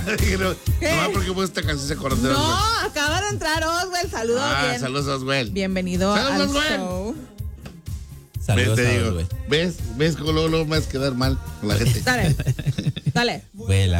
No, porque pues esta canción se acordó de No, Oswald. acaba de entrar Oswald. Saludos. Bien. Saludos, Oswald. Bienvenido Saludos, al Oswald. show. Saludos Te a digo, Oswald. ¿ves cómo luego me vas a quedar mal con la gente? Dale. Vuela.